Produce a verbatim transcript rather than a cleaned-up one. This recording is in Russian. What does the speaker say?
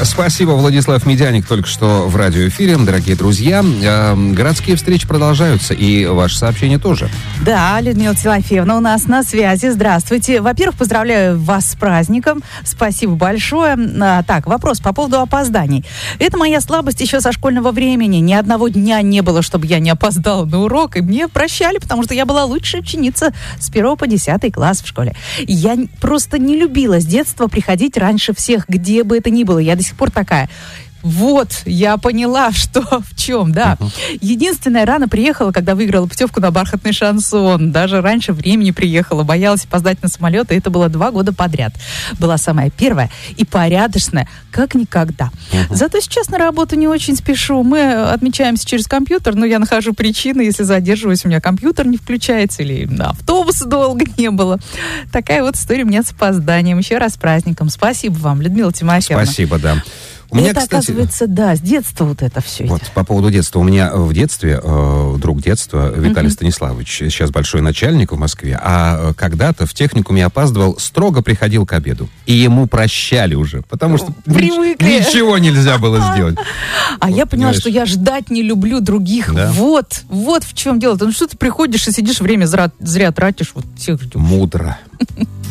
Спасибо, Владислав Медяник, только что в радиоэфире. Дорогие друзья, э, городские встречи продолжаются, и ваше сообщение тоже. Да, Людмила Тимофеевна у нас на связи. Здравствуйте. Во-первых, поздравляю вас с праздником. Спасибо большое. А, так, вопрос по поводу опозданий. Это моя слабость еще со школьного времени. Ни одного дня не было, чтобы я не опоздала на урок, и мне прощали, потому что я была лучшая ученица с первого по десятый класс в школе. Я просто не любила с детства приходить раньше всех, где бы это ни было. Я до сих пор такая. Вот, я поняла, что в чем, да. Uh-huh. Единственное, рано приехала, когда выиграла путевку на бархатный шансон. Даже раньше времени приехала, боялась опоздать на самолет, и это было два года подряд. Была самая первая и порядочная, как никогда. Uh-huh. Зато сейчас на работу не очень спешу. Мы отмечаемся через компьютер, но я нахожу причины, если задерживаюсь, у меня компьютер не включается, или на автобуса долго не было. Такая вот история у меня с опозданием. Еще раз с праздником. Спасибо вам, Людмила Тимофеевна. Спасибо, да. У это, меня, кстати, оказывается, да, с детства вот это все. Вот, по поводу детства. У меня в детстве, э, друг детства, Виталий uh-huh. Станиславович, сейчас большой начальник в Москве, а когда-то в техникуме опаздывал, строго приходил к обеду. И ему прощали уже, потому что Привыкли. ничего нельзя было сделать. А я поняла, что я ждать не люблю других. Вот, вот в чем дело. Ну что ты приходишь и сидишь, время зря тратишь, вот всех ждешь. Мудро.